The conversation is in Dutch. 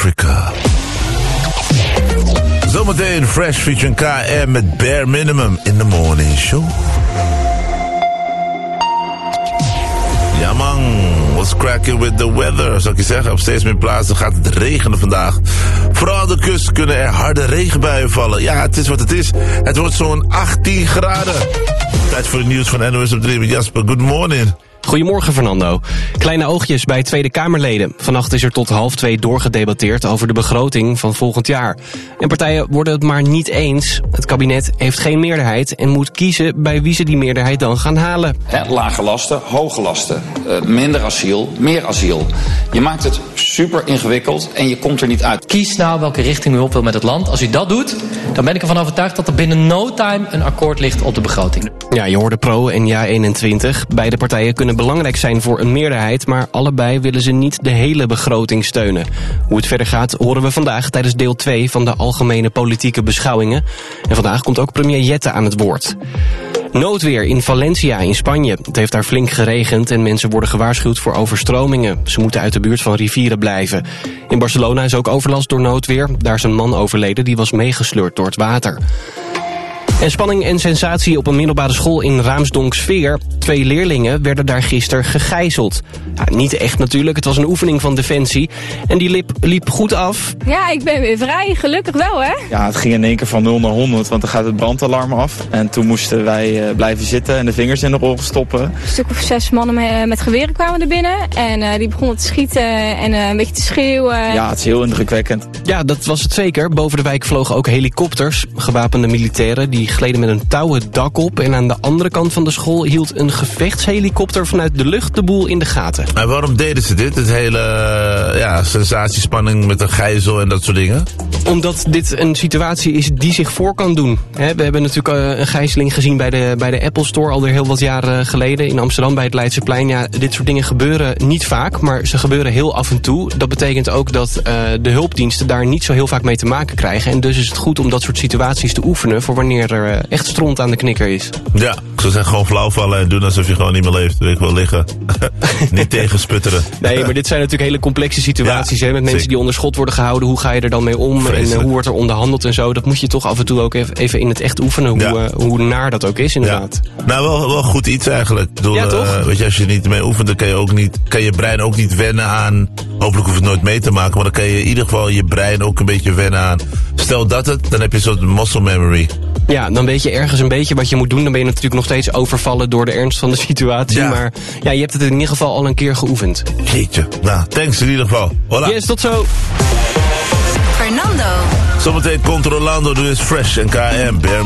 Africa. Zometeen Fresh featuring KM met Bare Minimum in the Morning Show. Ja man, what's cracking with the weather? Zou ik je zeggen, op steeds meer plaatsen gaat het regenen vandaag. Vooral aan de kust kunnen er harde regenbuien vallen. Ja, het is wat het is. Het wordt zo'n 18 graden. Tijd voor het nieuws van NOS op 3 met Jasper. Good morning. Goedemorgen Fernando. Kleine oogjes bij Tweede Kamerleden. Vannacht is er tot 1:30 doorgedebatteerd over de begroting van volgend jaar. En partijen worden het maar niet eens. Het kabinet heeft geen meerderheid en moet kiezen bij wie ze die meerderheid dan gaan halen. Lage lasten, hoge lasten. Minder asiel, meer asiel. Je maakt het super ingewikkeld en je komt er niet uit. Kies nou welke richting u op wil met het land. Als u dat doet, dan ben ik ervan overtuigd dat er binnen no time een akkoord ligt op de begroting. Ja, je hoorde Pro en Ja21. Beide partijen kunnen belangrijk zijn voor een meerderheid, maar allebei willen ze niet de hele begroting steunen. Hoe het verder gaat horen we vandaag tijdens deel 2 van de algemene politieke beschouwingen. En vandaag komt ook premier Jette aan het woord. Noodweer in Valencia in Spanje. Het heeft daar flink geregend en mensen worden gewaarschuwd voor overstromingen. Ze moeten uit de buurt van rivieren blijven. In Barcelona is ook overlast door noodweer. Daar is een man overleden die was meegesleurd door het water. En spanning en sensatie op een middelbare school in Raamsdonksveer. 2 leerlingen werden daar gisteren gegijzeld. Ja, niet echt natuurlijk, het was een oefening van Defensie. En die liep goed af. Ja, ik ben weer vrij, gelukkig wel hè. Ja, het ging in één keer van 0 naar 100, want dan gaat het brandalarm af. En toen moesten wij blijven zitten en de vingers in de oren stoppen. Een stuk of 6 mannen met geweren kwamen er binnen. En die begonnen te schieten en een beetje te schreeuwen. Ja, het is heel indrukwekkend. Ja, dat was het zeker. Boven de wijk vlogen ook helikopters. Gewapende militairen die gleden met een touw het dak op. En aan de andere kant van de school hield een gevechtshelikopter vanuit de lucht de boel in de gaten. En waarom deden ze dit? Het hele sensatiespanning met een gijzel en dat soort dingen? Omdat dit een situatie is die zich voor kan doen. We hebben natuurlijk een gijzeling gezien bij de Apple Store alweer heel wat jaren geleden in Amsterdam bij het Leidseplein. Ja, dit soort dingen gebeuren niet vaak, maar ze gebeuren heel af en toe. Dat betekent ook dat de hulpdiensten daar niet zo heel vaak mee te maken krijgen. En dus is het goed om dat soort situaties te oefenen voor wanneer er echt stront aan de knikker is. Ja, ik zou zeggen gewoon flauw vallen en doen alsof je gewoon niet meer leeft. Ik wil liggen. Niet tegensputteren. Nee, maar dit zijn natuurlijk hele complexe situaties. Ja, met mensen die onder schot worden gehouden. Hoe ga je er dan mee om? Vreselijk. En hoe wordt er onderhandeld en zo. Dat moet je toch af en toe ook even in het echt oefenen. Hoe naar dat ook is inderdaad. Ja. Nou, wel goed iets eigenlijk. Ik bedoel, ja, toch? Weet je, als je niet mee oefent, dan kan je brein ook niet wennen aan. Hopelijk hoef je het nooit mee te maken. Maar dan kan je in ieder geval je brein ook een beetje wennen aan. Stel dat dan heb je een soort muscle memory. Ja, dan weet je ergens een beetje wat je moet doen. Dan ben je natuurlijk nog steeds overvallen door de ernst van de situatie. Ja. Maar ja, je hebt het in ieder geval al een keer geoefend. Jeetje. Nou, thanks in ieder geval. Voilà. Yes, tot zo. Fernando. Zometeen Controlando, doe eens Fresh en KM.